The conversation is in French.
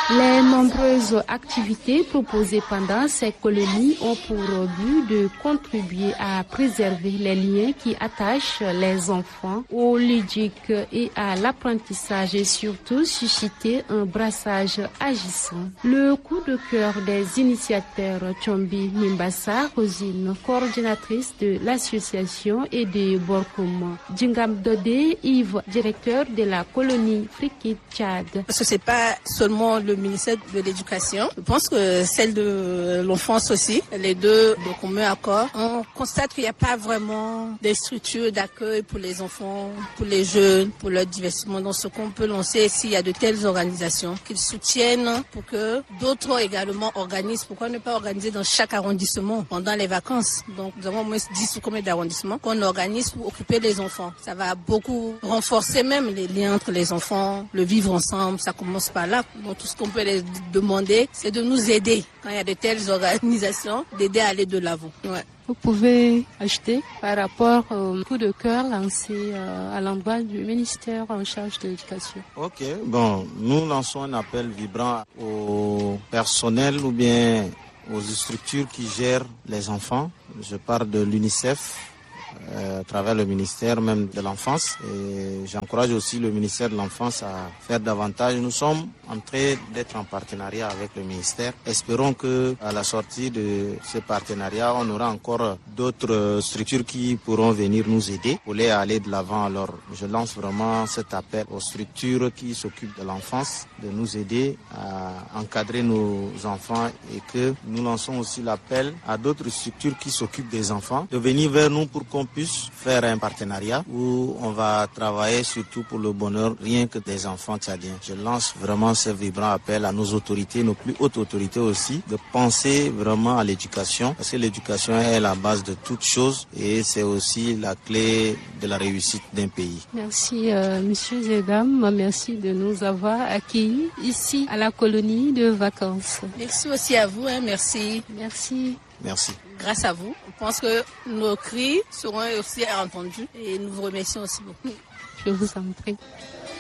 Les nombreuses activités proposées pendant ces colonies ont pour but de contribuer à préserver les liens qui attachent les enfants au ludique et à l'apprentissage et surtout susciter un brassage agissant. Le coup de cœur des initiateurs Tchombi Nimbassa, Rosine, coordinatrice de l'association, et de Borkoum. Djingam Dodé, Yves, directeur de la colonie Frikit Tchad. Parce que c'est pas seulement le ministère de l'Éducation. Je pense que celle de l'enfance aussi, les deux de commun accord. On constate qu'il n'y a pas vraiment des structures d'accueil pour les enfants, pour les jeunes, pour leur divertissement. Donc ce qu'on peut lancer, s'il y a de telles organisations qu'ils soutiennent pour que d'autres également organisent. Pourquoi ne pas organiser dans chaque arrondissement pendant les vacances? Donc nous avons au moins 10 ou combien d'arrondissements qu'on organise pour occuper les enfants. Ça va beaucoup renforcer même les liens entre les enfants, le vivre ensemble. Ça commence par là. Donc tout ce qu'on peut les demander, c'est de nous aider quand il y a de telles organisations, d'aider à aller de l'avant. Ouais. Vous pouvez ajouter par rapport au coup de cœur lancé à l'endroit du ministère en charge de l'éducation. Ok, bon, nous lançons un appel vibrant au personnel ou bien aux structures qui gèrent les enfants. Je parle de l'UNICEF, à travers le ministère même de l'enfance, et j'encourage aussi le ministère de l'enfance à faire davantage. Nous sommes en train d'être en partenariat avec le ministère. Espérons que à la sortie de ce partenariat, on aura encore d'autres structures qui pourront venir nous aider pour aller de l'avant. Alors je lance vraiment cet appel aux structures qui s'occupent de l'enfance de nous aider à encadrer nos enfants, et que nous lançons aussi l'appel à d'autres structures qui s'occupent des enfants de venir vers nous pour qu'on puisse faire un partenariat où on va travailler surtout pour le bonheur rien que des enfants tchadiens. Je lance vraiment ce vibrant appel à nos autorités, nos plus hautes autorités aussi, de penser vraiment à l'éducation, parce que l'éducation est la base de toute chose et c'est aussi la clé de la réussite d'un pays. Merci Monsieur Zedam, merci de nous avoir accueillis ici à la colonie de vacances. Merci aussi à vous, merci. Merci. Merci. Grâce à vous, je pense que nos cris seront aussi entendus et nous vous remercions aussi beaucoup. Je vous en prie.